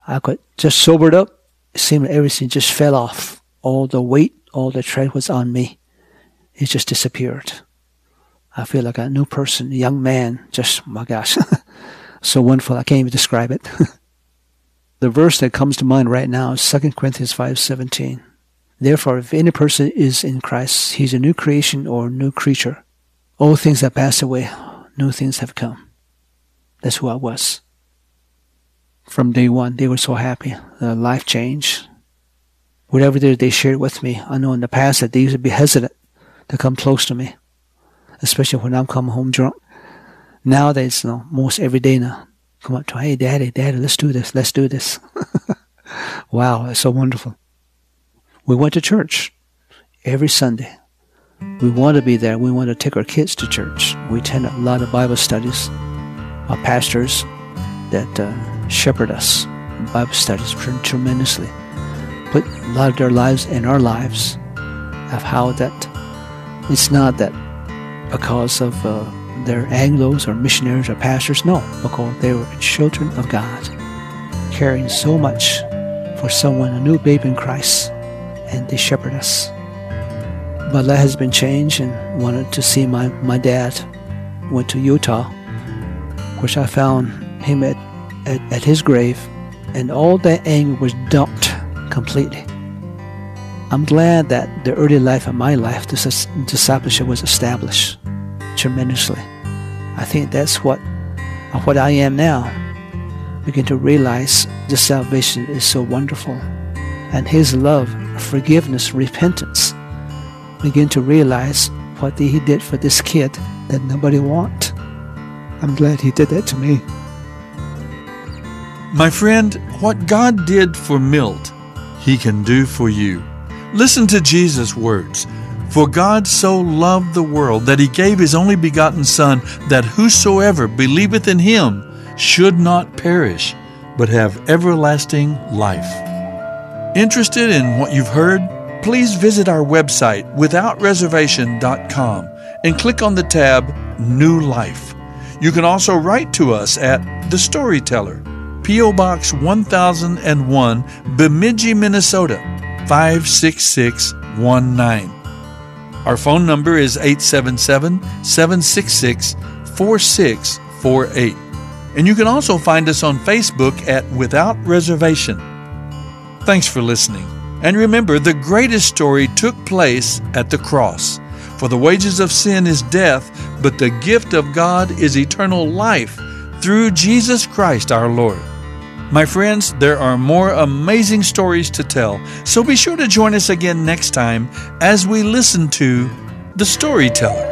I got just sobered up. It seemed like everything just fell off. All the weight, all the tread was on me. It just disappeared. I feel like a new person, a young man. Just, my gosh, so wonderful. I can't even describe it. The verse that comes to mind right now is 2 Corinthians 5:17. Therefore, if any person is in Christ, he's a new creation or new creature. Old things have passed away. New things have come. That's who I was. From day one, they were so happy. Life changed. Whatever they shared with me, I know in the past that they used to be hesitant to come close to me, especially when I'm coming home drunk. Nowadays, most every day now, come up to, hey, Daddy, let's do this. Wow, that's so wonderful. We went to church every Sunday. We want to be there. We want to take our kids to church. We attend a lot of Bible studies. Our pastors that shepherd us in Bible studies tremendously. Put a lot of their lives in our lives, of how that it's not that because of they're Anglos or missionaries or pastors. No, because they were children of God, caring so much for someone, a new babe in Christ, and they shepherd us. My life has been changed, and wanted to see my dad. Went to Utah, which I found him at his grave, and all that anger was dumped completely. I'm glad that the early life of my life, this discipleship was established tremendously. I think that's what I am now. Begin to realize the salvation is so wonderful, and His love, forgiveness, repentance. Begin to realize what He did for this kid that nobody want. I'm glad He did that to me. My friend, what God did for Milt, He can do for you. Listen to Jesus' words. For God so loved the world that He gave His only begotten Son, that whosoever believeth in Him should not perish, but have everlasting life. Interested in what you've heard? Please visit our website, withoutreservation.com, and click on the tab New Life. You can also write to us at The Storyteller, P.O. Box 1001, Bemidji, Minnesota, 56619. Our phone number is 877-766-4648. And you can also find us on Facebook at Without Reservation. Thanks for listening. And remember, the greatest story took place at the cross. For the wages of sin is death, but the gift of God is eternal life through Jesus Christ our Lord. My friends, there are more amazing stories to tell, so be sure to join us again next time as we listen to The Storyteller.